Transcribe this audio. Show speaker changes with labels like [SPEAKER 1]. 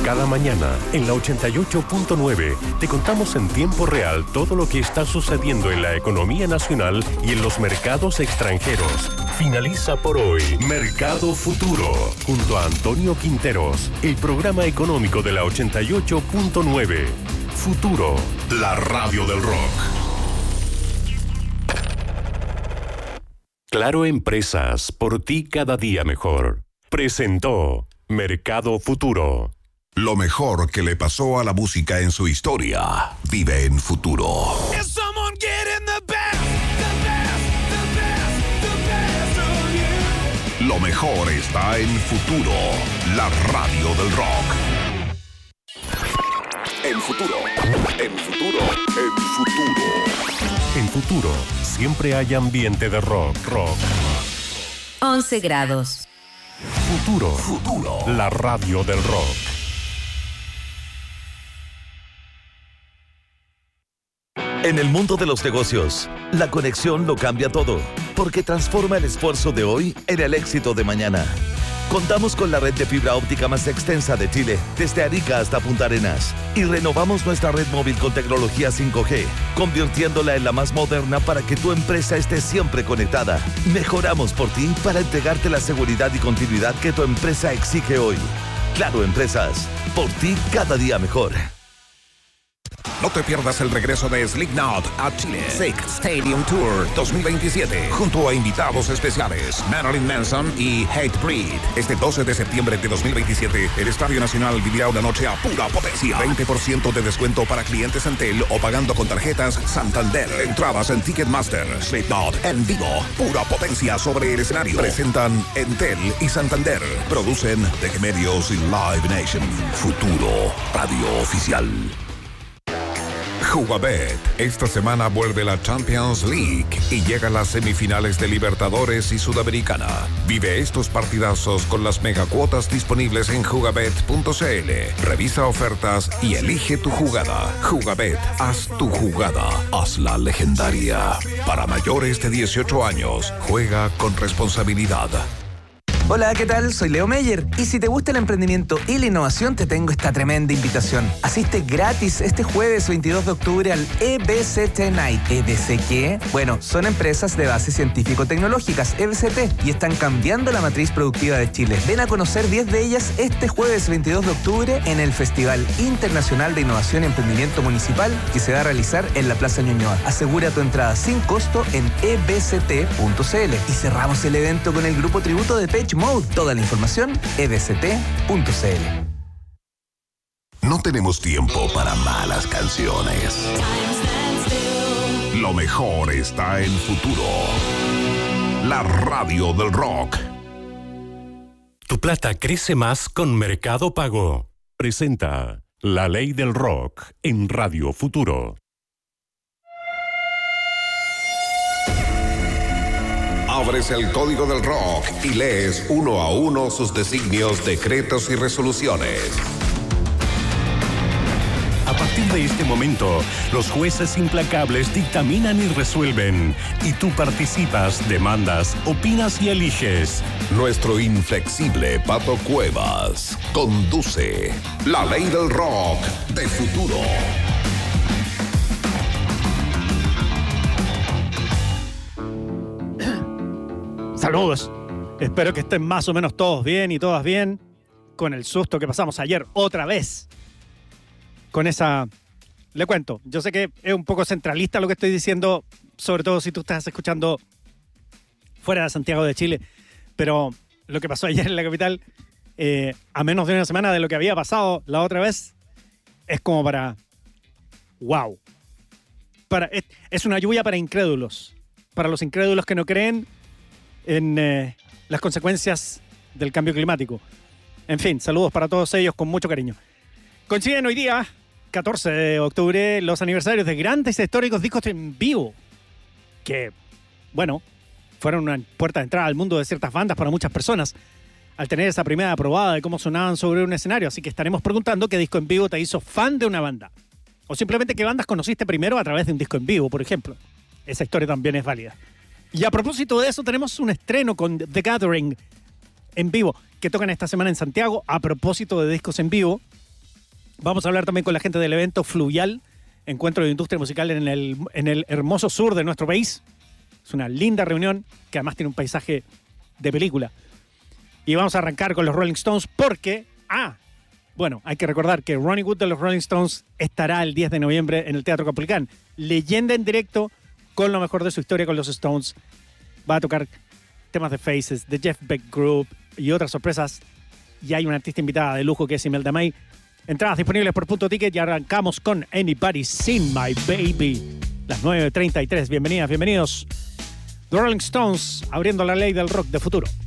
[SPEAKER 1] Cada mañana, en la 88.9, te contamos en tiempo real todo lo que está sucediendo en la economía nacional y en los mercados extranjeros. Finaliza por hoy Mercado Futuro, junto a Antonio Quinteros, el programa económico de la 88.9. Futuro, la radio del rock. Claro Empresas, por ti cada día mejor. Presentó Mercado Futuro.
[SPEAKER 2] Lo mejor que le pasó a la música en su historia vive en Futuro. Lo mejor está en Futuro, la radio del rock. En Futuro, en Futuro, en Futuro.
[SPEAKER 1] En Futuro, siempre hay ambiente de rock.
[SPEAKER 3] 11 grados.
[SPEAKER 1] Futuro, la radio del rock.
[SPEAKER 4] En el mundo de los negocios, la conexión lo cambia todo, porque transforma el esfuerzo de hoy en el éxito de mañana. Contamos con la red de fibra óptica más extensa de Chile, desde Arica hasta Punta Arenas, y renovamos nuestra red móvil con tecnología 5G, convirtiéndola en la más moderna para que tu empresa esté siempre conectada. Mejoramos por ti para entregarte la seguridad y continuidad que tu empresa exige hoy. Claro Empresas, por ti cada día mejor.
[SPEAKER 2] No te pierdas el regreso de Slipknot a Chile. Sick Stadium Tour 2027. Junto a invitados especiales Marilyn Manson y Hatebreed. Este 12 de septiembre de 2027, el Estadio Nacional vivirá una noche a pura potencia. 20% de descuento para clientes Entel o pagando con tarjetas Santander. Entradas en Ticketmaster. Slipknot en vivo. Pura potencia sobre el escenario. Presentan Entel y Santander. Producen The Medios y Live Nation. Futuro, radio oficial. Jugabet. Esta semana vuelve la Champions League y llegan las semifinales de Libertadores y Sudamericana. Vive estos partidazos con las megacuotas disponibles en jugabet.cl. Revisa ofertas y elige tu jugada. Jugabet, haz tu jugada. Hazla legendaria. Para mayores de 18 años, juega con responsabilidad.
[SPEAKER 5] Hola, ¿qué tal? Soy Leo Meyer y si te gusta el emprendimiento y la innovación te tengo esta tremenda invitación. Asiste gratis este jueves 22 de octubre al EBCT Night. ¿EBC qué? Bueno, son empresas de base científico-tecnológicas, EBCT, y están cambiando la matriz productiva de Chile. Ven a conocer 10 de ellas este jueves 22 de octubre en el Festival Internacional de Innovación y Emprendimiento Municipal que se va a realizar en la Plaza Ñuñoa. Asegura tu entrada sin costo en ebct.cl. Y cerramos el evento con el grupo tributo de Depeche Mode. Toda la información, ebct.cl.
[SPEAKER 2] No tenemos tiempo para malas canciones. Lo mejor está en Futuro, la radio del rock.
[SPEAKER 1] Tu plata crece más con Mercado Pago. Presenta La Ley del Rock en Radio Futuro.
[SPEAKER 2] Abres el código del rock y lees uno a uno sus designios, decretos y resoluciones.
[SPEAKER 1] A partir de este momento, los jueces implacables dictaminan y resuelven. Y tú participas, demandas, opinas y eliges.
[SPEAKER 2] Nuestro inflexible Pato Cuevas conduce La Ley del Rock de Futuro.
[SPEAKER 6] Saludos. Espero que estén más o menos todos bien y todas bien. Con el susto que pasamos ayer otra vez. Con esa... Le cuento, yo sé que es un poco centralista lo que estoy diciendo, sobre todo si tú estás escuchando fuera de Santiago de Chile, pero lo que pasó ayer en la capital, a menos de una semana de lo que había pasado la otra vez, es como para... ¡Wow! Es una lluvia para incrédulos. Para los incrédulos que no creen en las consecuencias del cambio climático. En fin, saludos para todos ellos con mucho cariño. Coinciden hoy día, 14 de octubre, los aniversarios de grandes e históricos discos en vivo, que, bueno, fueron una puerta de entrada al mundo de ciertas bandas para muchas personas, al tener esa primera probada de cómo sonaban sobre un escenario. Así que estaremos preguntando qué disco en vivo te hizo fan de una banda. O simplemente qué bandas conociste primero a través de un disco en vivo, por ejemplo. Esa historia también es válida. Y a propósito de eso, tenemos un estreno con The Gathering en vivo, que tocan esta semana en Santiago. A propósito de discos en vivo, Vamos a hablar también con la gente del evento Fluvial, encuentro de industria musical en el hermoso sur de nuestro país. Es una linda reunión que además tiene un paisaje de película. Y vamos a arrancar con los Rolling Stones porque... bueno, hay que recordar que Ronnie Wood de los Rolling Stones estará el 10 de noviembre en el Teatro Caupolicán. Leyenda en directo con lo mejor de su historia con los Stones. Va a tocar temas de Faces, de Jeff Beck Group y otras sorpresas. Y hay una artista invitada de lujo que es Imelda May. Entradas disponibles por Punto Ticket y arrancamos con Anybody Seen My Baby. Las 9:33. Bienvenidas, bienvenidos. The Rolling Stones abriendo la ley del rock de futuro.